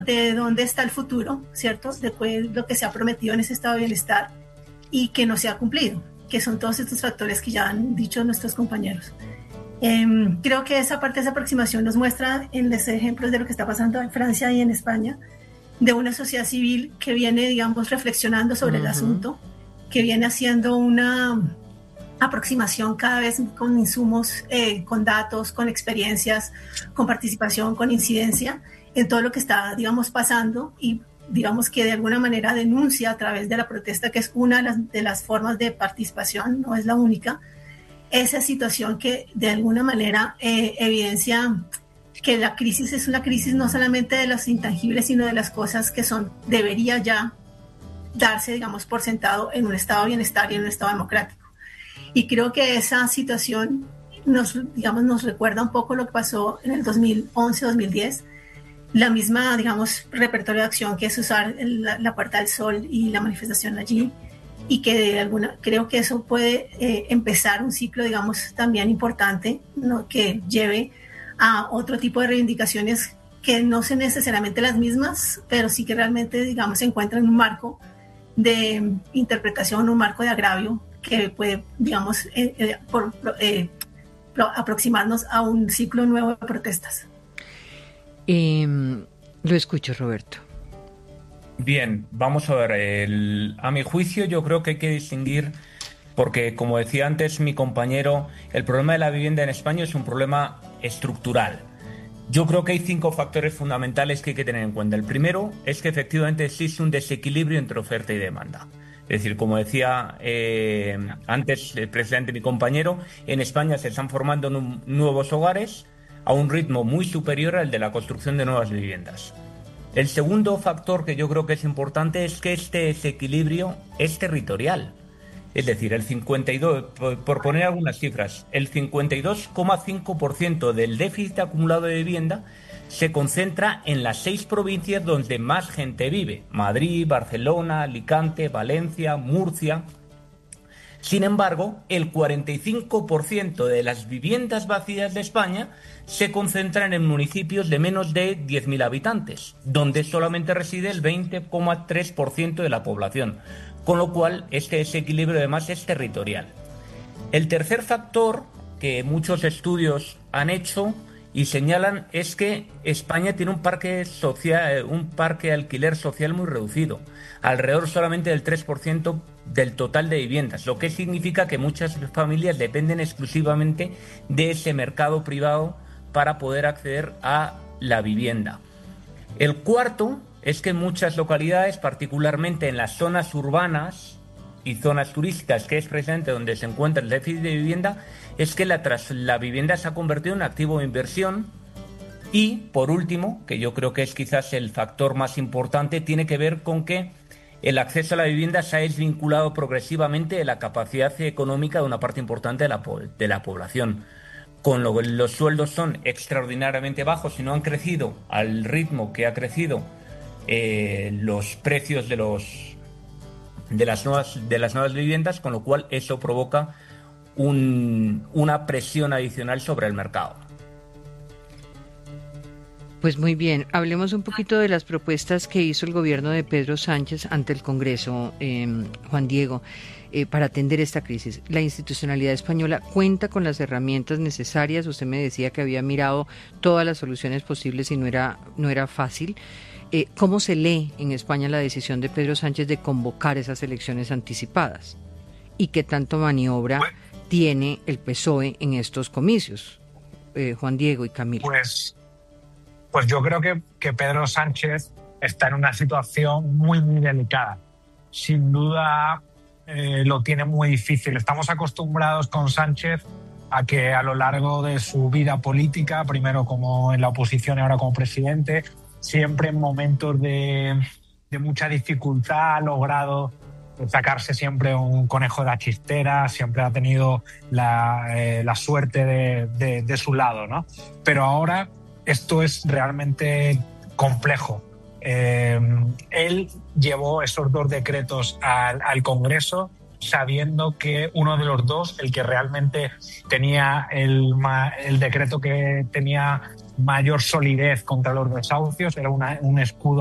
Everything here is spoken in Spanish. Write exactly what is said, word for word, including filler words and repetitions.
de dónde está el futuro, ¿cierto? De lo que se ha prometido en ese estado de bienestar y que no se ha cumplido, que son todos estos factores que ya han dicho nuestros compañeros. Eh, creo que esa parte de esa aproximación nos muestra en los ejemplos de lo que está pasando en Francia y en España, de una sociedad civil que viene, digamos, reflexionando sobre uh-huh. el asunto, que viene haciendo una aproximación cada vez con insumos, eh, con datos, con experiencias, con participación, con incidencia en todo lo que está, digamos, pasando y digamos que de alguna manera denuncia a través de la protesta, que es una de las, de las formas de participación, no es la única, esa situación que de alguna manera eh, evidencia que la crisis es una crisis no solamente de los intangibles, sino de las cosas que son, debería ya darse, digamos, por sentado en un estado de bienestar y en un estado democrático. Y creo que esa situación nos, digamos, nos recuerda un poco lo que pasó en el dos mil once dos mil diez, la misma, digamos, repertorio de acción que es usar la, la Puerta del Sol y la manifestación allí, y que de alguna, creo que eso puede eh, empezar un ciclo, digamos, también importante, ¿no? Que lleve a otro tipo de reivindicaciones que no son necesariamente las mismas, pero sí que realmente, digamos, se encuentran en un marco de interpretación, un marco de agravio que puede, digamos, eh, eh, por, eh, aproximarnos a un ciclo nuevo de protestas. Eh, lo escucho, Roberto. Bien, vamos a ver. El, a mi juicio, yo creo que hay que distinguir, porque como decía antes mi compañero, el problema de la vivienda en España es un problema estructural. Yo creo que hay cinco factores fundamentales que hay que tener en cuenta. El primero es que efectivamente existe un desequilibrio entre oferta y demanda. Es decir, como decía eh, antes el presidente, mi compañero, en España se están formando nuevos hogares a un ritmo muy superior al de la construcción de nuevas viviendas. El segundo factor que yo creo que es importante es que este desequilibrio es territorial. Es decir, el cincuenta y dos, por poner algunas cifras, el cincuenta y dos coma cinco por ciento del déficit acumulado de vivienda se concentra en las seis provincias donde más gente vive: Madrid, Barcelona, Alicante, Valencia, Murcia. Sin embargo, el cuarenta y cinco por ciento de las viviendas vacías de España se concentran en municipios de menos de diez mil habitantes, donde solamente reside el veinte coma tres por ciento de la población, con lo cual este desequilibrio además es territorial. El tercer factor que muchos estudios han hecho y señalan es que España tiene un parque social, un parque de alquiler social muy reducido, alrededor solamente del tres por ciento del total de viviendas, lo que significa que muchas familias dependen exclusivamente de ese mercado privado para poder acceder a la vivienda. El cuarto es que en muchas localidades, particularmente en las zonas urbanas y zonas turísticas, que es precisamente donde se encuentra el déficit de vivienda, es que la, tras, la vivienda se ha convertido en un activo de inversión. Y, por último, que yo creo que es quizás el factor más importante, tiene que ver con que el acceso a la vivienda se ha desvinculado progresivamente de la capacidad económica de una parte importante de la, de la población. Con lo que los sueldos son extraordinariamente bajos y no han crecido al ritmo que ha crecido eh, los precios de los de las nuevas de las nuevas viviendas, con lo cual eso provoca un, una presión adicional sobre el mercado. Pues muy bien, hablemos un poquito de las propuestas que hizo el gobierno de Pedro Sánchez ante el Congreso, eh, Juan Diego, eh, para atender esta crisis. La institucionalidad española cuenta con las herramientas necesarias. Usted me decía que había mirado todas las soluciones posibles y no era, no era fácil. Eh, ¿Cómo se lee en España la decisión de Pedro Sánchez de convocar esas elecciones anticipadas? ¿Y qué tanto maniobra pues, tiene el P S O E en estos comicios? Eh, Juan Diego y Camila. Pues, pues yo creo que, que Pedro Sánchez está en una situación muy, muy delicada. Sin duda eh, lo tiene muy difícil. Estamos acostumbrados con Sánchez a que a lo largo de su vida política, primero como en la oposición y ahora como presidente, siempre en momentos de, de mucha dificultad ha logrado sacarse siempre un conejo de la chistera, siempre ha tenido la, eh, la suerte de, de, de su lado, ¿no? Pero ahora esto es realmente complejo. Eh, él llevó esos dos decretos al, al Congreso sabiendo que uno de los dos, el que realmente tenía el, el decreto que tenía mayor solidez contra los desahucios, era una, un escudo